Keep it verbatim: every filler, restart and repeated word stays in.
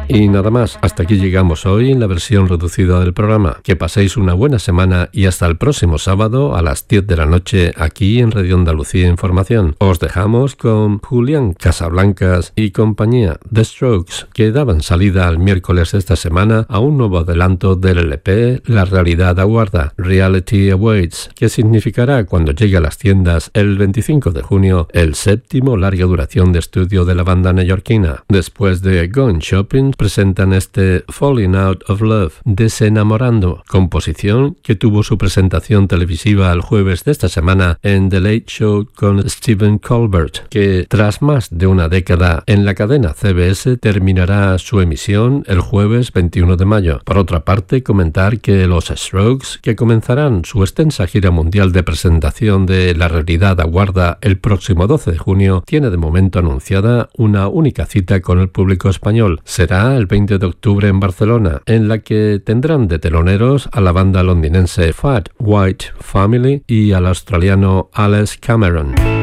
Y nada más, hasta aquí llegamos hoy en la versión reducida del programa. Que paséis una buena semana y hasta el próximo sábado a las diez de la noche aquí en Radio Andalucía Información. Os dejamos con Julián Casablancas y compañía, The Strokes, que daban salida el miércoles de esta semana a un nuevo adelanto del L P La Realidad Aguarda, Reality Awaits, que significará cuando llegue a las tiendas el veinticinco de junio el séptimo larga duración de estudio de la banda neoyorquina. Después de Gone Shopping presentan este Falling Out of Love, Desenamorando, composición que tuvo su presentación televisiva el jueves de esta semana en The Late Show con Stephen Colbert, que tras más de una década en la cadena C B S terminará su emisión el jueves veintiuno de mayo. Por otra parte, comentar que los Strokes, que comenzarán su extensa gira mundial de presentación de La Realidad Aguarda el próximo doce de junio, tiene de momento anunciada una única cita con el público español. Será el veinte de octubre en Barcelona, en la que tendrán de teloneros a la banda londinense Fat White Family y al australiano Alex Cameron.